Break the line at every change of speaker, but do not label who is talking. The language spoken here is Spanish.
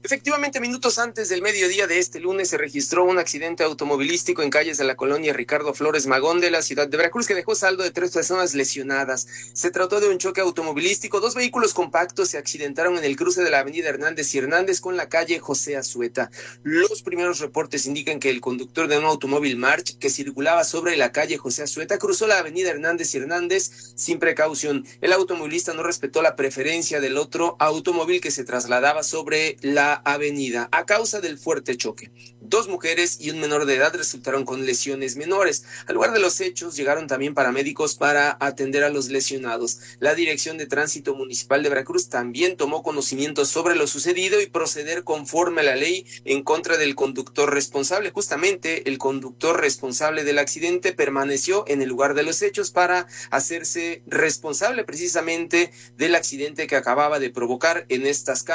Efectivamente, minutos antes del mediodía de este lunes se registró un accidente automovilístico en calles de la colonia Ricardo Flores Magón de la ciudad de Veracruz que dejó saldo de 3 personas lesionadas. Se trató de un choque automovilístico. 2 vehículos compactos se accidentaron en el cruce de la avenida Hernández y Hernández con la calle José Azueta. Los primeros reportes indican que el conductor de un automóvil March que circulaba sobre la calle José Azueta cruzó la avenida Hernández y Hernández sin precaución. El automovilista no respetó la preferencia del otro automóvil que se trasladaba sobre la avenida. A causa del fuerte choque, 2 mujeres y un menor de edad resultaron con lesiones menores. Al lugar de los hechos llegaron también paramédicos para atender a los lesionados. La Dirección de Tránsito Municipal de Veracruz también tomó conocimiento sobre lo sucedido y proceder conforme a la ley en contra del conductor responsable. Justamente el conductor responsable del accidente permaneció en el lugar de los hechos para hacerse responsable precisamente del accidente que acababa de provocar en estas calles.